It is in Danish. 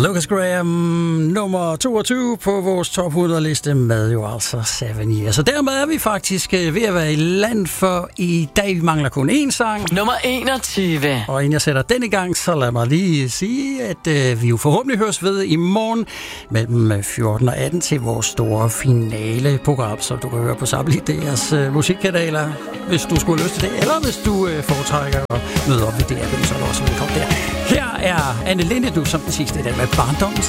Lucas Graham, nummer 22 på vores top 100-liste med jo altså 7 Years. Så dermed er vi faktisk ved at være i land for i dag. Vi mangler kun én sang. Nummer 21. Og inden jeg sætter den i gang, så lad mig lige sige, at vi jo forhåbentlig høres ved i morgen mellem 14 og 18 til vores store finale-program, som du kan høre på samtlige deres musikkanaler, hvis du skulle have lyst til det, eller hvis du foretrækker at møde op ved DR, så er du også velkommen der. Her er Anne Linnet, du som den sidste i dag med Barndommens